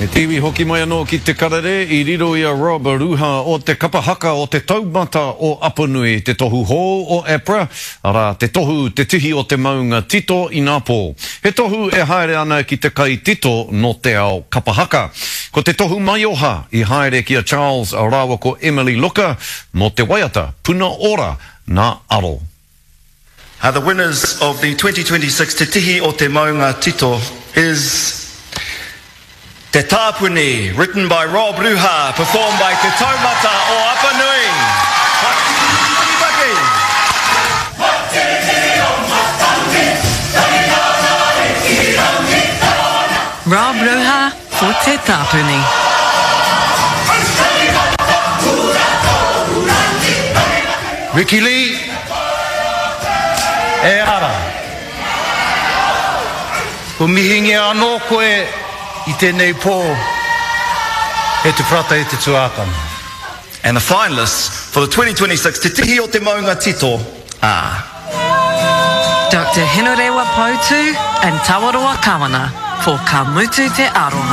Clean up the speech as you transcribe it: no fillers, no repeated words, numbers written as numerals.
E tiwi hoki mai anō ki te karere I riro ia Rob Ruha o te kapahaka o te taumata o Apanui, te tohu hō o Epra, ara te tohu te tihi o te maunga tito I Ngāpō. He tohu e haere ana ki te kai tito no te ao kapahaka. Ko te tohu maioha I haere ki a Charles Arawa ko Emily Luka mo te waiata puna ora nā aro. The winners of the 2026 Te Tihi o Te Maunga Tito is Te Tāpuni, written by Rob Ruha, performed by Te Taumata o Apanui. Rob Ruha for Te Tāpuni. Ricky Lee, e ara. Ko mihingi anō koe I tēnei pō e te whata e te tuākana. And the finalists for the 2026 Te Tihi o Te Maunga Tito are Dr. Hinorewa Pautu and Tawaroa Kawana for Ka Mutu Te Aroha.